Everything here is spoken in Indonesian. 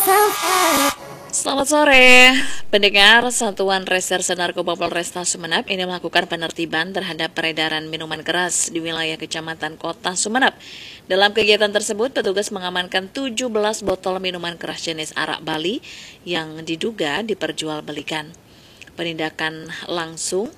Selamat sore, pendengar. Satuan Reserse Narkoba Polresta Sumeneb ini melakukan penertiban terhadap peredaran minuman keras di wilayah Kecamatan Kota Sumeneb. Dalam kegiatan tersebut, petugas mengamankan 17 botol minuman keras jenis arak Bali yang diduga diperjualbelikan. Penindakan langsung